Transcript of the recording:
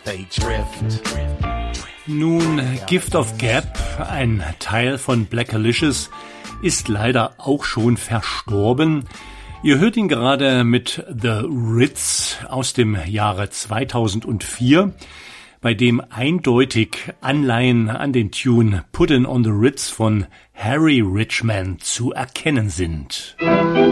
they drift. Nun, Gift of Gab, ein Teil von Blackalicious, ist leider auch schon verstorben. Ihr hört ihn gerade mit The Ritz aus dem Jahre 2004, bei dem eindeutig Anleihen an den Tune Puddin' on the Ritz von Harry Richman zu erkennen sind.